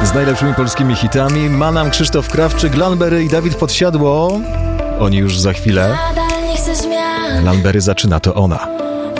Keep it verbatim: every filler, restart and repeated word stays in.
z najlepszymi polskimi hitami. Manam, Krzysztof Krawczyk, Lanberry i Dawid Podsiadło. Oni już za chwilę. Lanberry zaczyna, to ona.